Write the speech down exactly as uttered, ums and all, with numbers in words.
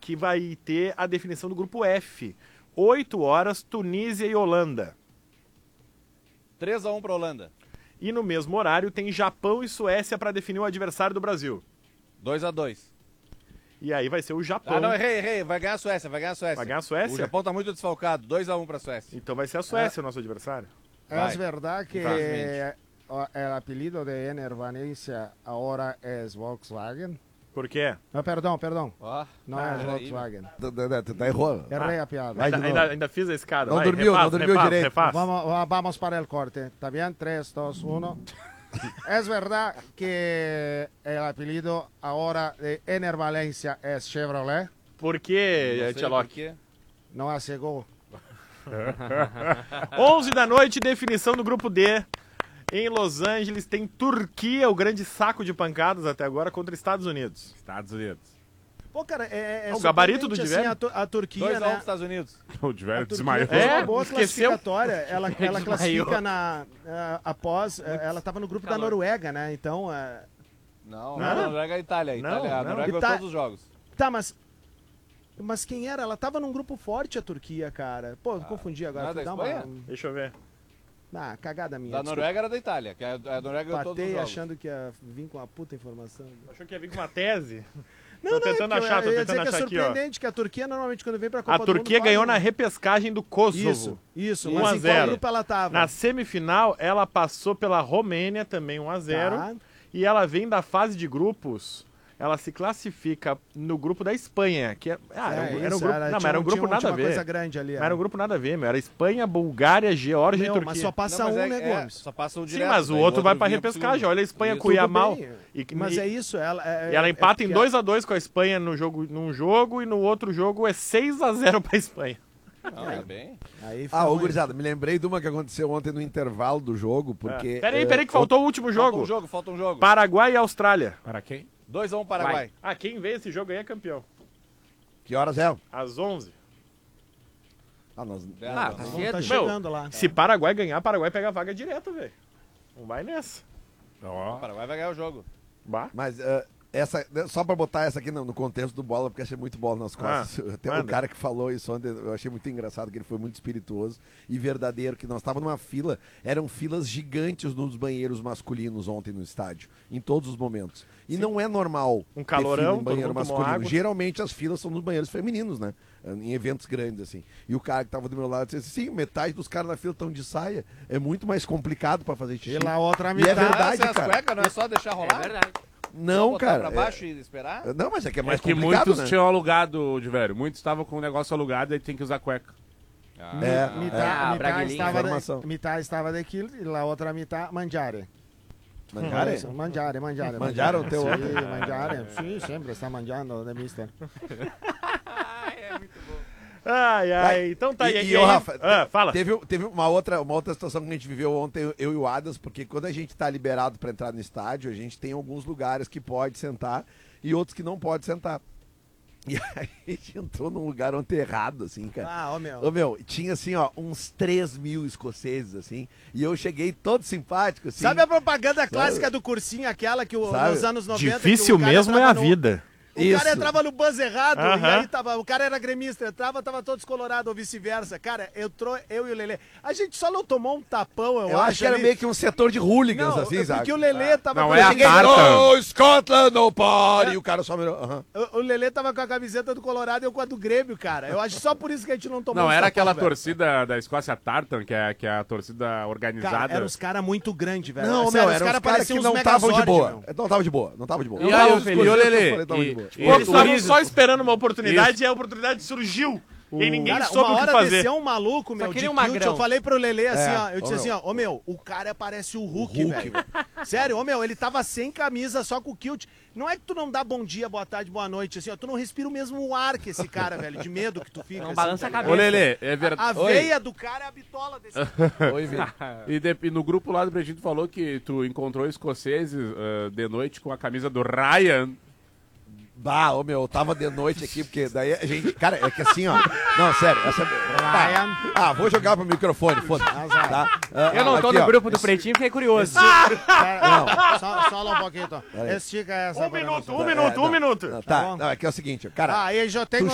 que vai ter a definição do grupo F. oito horas, Tunísia e Holanda. três a um pra Holanda. E no mesmo horário tem Japão e Suécia para definir o adversário do Brasil. dois a dois. E aí vai ser o Japão. Ah, não, errei, errei. Vai ganhar a Suécia, vai ganhar a Suécia. Vai ganhar a Suécia? O Japão tá muito desfalcado. dois a um pra Suécia. Então vai ser a Suécia o nosso adversário. Vai. Es verdad que Infelizmente. el apellido de Ener Valencia ahora es Volkswagen. Por quê? No, perdón, perdón. Ó, No ah, es aí, Volkswagen. Tu, tu, tu tá errando. Errei a piada. Vai de Ainda, novo. ainda, ainda fiz a escada. Não vai, dormiu, refaz, não dormiu refaz, direito. refaz. Vamos, va- vamos para el corte. ¿Está bien? tres, dos, uno. Es verdad que el apellido ahora de Ener Valencia es Chevrolet. Por quê, Não sei Tcheloc? por quê. No hace gol. onze da noite, definição do grupo D. Em Los Angeles tem Turquia, o grande saco de pancadas até agora, contra Estados Unidos. Estados Unidos. Pô, cara, é, é O gabarito do surpreendente, Diverio? assim, a, Tu- a Turquia, dois a um né? pros Estados Unidos. O Diverio A Turquia desmaiou. fez É, uma boa esqueceu. classificatória. Ela, ela Desmaiou. classifica na, eh, após... eh, ela estava no grupo da Noruega, né? Então... eh, Não, Não. a Noruega é a Itália. A Não, Itália, a não. Noruega ganhou Ita- todos os jogos. Tá, mas... Mas quem era? Ela tava num grupo forte, a Turquia, cara. Pô, eu confundi agora. não é Fui da dar uma... Espanha? Deixa eu ver. Ah, cagada minha. Da desculpa. Noruega era da Itália, que a a Noruega ganhou todos os Patei jogos. achando que ia vir com uma puta informação. Achou que ia vir com uma tese? Não, Tô não, tentando é que eu- achar, tô eu ia tentando dizer que achar é aqui, ó. surpreendente que a Turquia, normalmente, quando vem pra Copa A do Turquia Mundo, ganhou quase- na repescagem do Kosovo. Isso, isso. um a Mas em qual zero. grupo ela tava? Na semifinal, ela passou pela Romênia, também um a zero. Tá. E ela vem da fase de grupos, ela se classifica no grupo da Espanha, que é, ah, era, um- É, era um isso, grupo, era- não, mas tinha era um um- grupo tinha um- nada tinha a uma ver. coisa grande ali, Não é. era um grupo nada a ver, meu. Era Espanha, Bulgária, Geórgia Meu, e Turquia. mas só passa Não, mas um, é- né, é, Gomes? só passa o Sim, direto. mas o daí outro vai pra vinha pro repescagem. segundo. Olha a Espanha Isso. com o Tudo Yamal. bem, E, Mas e- é isso, ela... É, e ela é empata em porque- dois a dois com a Espanha no jogo, num jogo e no outro jogo é seis a zero pra Espanha. Não, é bem. Aí fica Ah, ô ruim. gurizada, me lembrei de uma que aconteceu ontem no intervalo do jogo, porque... É. Peraí, eh, peraí que faltou o último Falta jogo. um jogo, falta um jogo. Paraguai e Austrália. Para quem? dois a um Paraguai. Ah, quem vê esse jogo aí é campeão. Que horas é? Às onze. Ah, nós... É, Ah, não. tá Tá cedo. chegando lá. Se Paraguai ganhar, Paraguai pega a vaga direto, velho. Não vai nessa. Ó. O Paraguai vai ganhar o jogo. Bah. Mas eh, essa, só pra botar essa aqui no, no contexto do bola, porque achei muito bola nas costas. Até o manda. cara que falou isso ontem, eu achei muito engraçado, que ele foi muito espirituoso e verdadeiro, que nós estávamos numa fila, eram filas gigantes nos banheiros masculinos ontem no estádio, em todos os momentos. E não é normal Um ter calorão, fila em todo banheiro mundo tomou masculino. água. Geralmente as filas são nos banheiros femininos, né? Em eventos grandes, assim. E o cara que tava do meu lado disse assim, sim, metade dos caras na fila estão de saia. É muito mais complicado pra fazer xixi. E lá outra E é metade. verdade, Ah, sem as cara. cuecas, não é só deixar rolar? É verdade. Não, Botar cara. pra baixo e esperar? é- Não, mas é que é É mais que complicado, muitos né? tinham alugado, de velho. Muitos estavam com o negócio alugado e tem que usar cueca. Ah, É, não. Metade, Ah, metade, Braguilinha. estava Informação. de, metade estava daquilo e lá outra metade mangiare. Mangiare? Isso, Mangiare, mangiare. Mangiaram o teu Sim, ontem? mangiare. Sim, sempre está mangiando, né, mister? Ai, ai. Então tá E, aí. e, ô, Rafa, Ah, fala. Teve, teve uma, outra, uma outra situação que a gente viveu ontem, eu e o Adas, porque quando a gente tá liberado para entrar no estádio, a gente tem alguns lugares que pode sentar e outros que não pode sentar. E aí a gente entrou num lugar ontem errado, assim, cara. Ah, ô meu. Ô, meu, tinha assim, ó, uns três mil escoceses, assim, e eu cheguei todo simpático, assim. Sabe a propaganda clássica do cursinho, aquela que o, Sabe? nos anos noventa... Difícil que o cara mesmo é a entrava no- vida. O cara Isso. entrava no buzz errado, Aham. e aí tava, o cara era gremista, entrava, tava todo descolorado, ou vice-versa. Cara, entrou eu e o Lelê. A gente só não tomou um tapão, eu, Eu acho que era ali. meio que um setor de hooligans, Não, assim, é sabe? porque o Lelê tava Não, com é a a Cheguei, Tartan. "Oh, Scotland, no party!" E o cara só mirou. aham. O, o Lelê tava com a camiseta do Colorado e eu com a do Grêmio, cara. Eu acho só por isso que a gente não tomou Não, um era tapão, aquela velho. torcida da Escócia Tartan, que é, que é a torcida organizada. Cara, eram uns caras muito grandes, velho. Não, Sério, meu, os eram caras os caras que pareciam não uns estavam de Megazord, boa. meu. Não tava de boa, não tava de boa. E Não aí, tava o os Felipe, escoceses, Lelê, eu falei, tava de e- boa. e- Eles estavam Turismo. só esperando uma oportunidade Isso. e a oportunidade surgiu. E ninguém Cara, soube uma o que hora fazer. desceu um maluco, meu, de queria um kilt, magrão. eu falei pro Lelê assim, É, ó, eu disse ô, assim, meu. ó, ô meu, o cara parece o Hulk, Hulk, velho. Sério, ô meu, ele tava sem camisa, só com o kilt. Não é que tu não dá bom dia, boa tarde, boa noite, assim, ó, tu não respira o mesmo ar que esse cara, velho, de medo que tu fica. Não assim, balança tá a ligado? Ô, cabeça. Lelê, é verdade. A veia do cara é a bitola desse Oi, Vini. E, de- e no grupo lá do Pretinho tu falou que tu encontrou escoceses ah, de noite com a camisa do Ryan. Bah, ô meu, eu tava de noite aqui, porque daí a gente. Cara, é que assim, ó. Não, sério, essa. Tá. Ah, vou jogar pro microfone, foda-se. Tá? Ah, Eu não tô aqui, no ó. grupo do Pretinho, fiquei curioso. Não, só, só lá um pouquinho, então. Aí. Estica essa. Um pra minuto, nós. um minuto, É, um não. minuto. Não, Tá Tá, bom. não, é que é o seguinte, ó, cara. Ah, aí eu já tenho Tu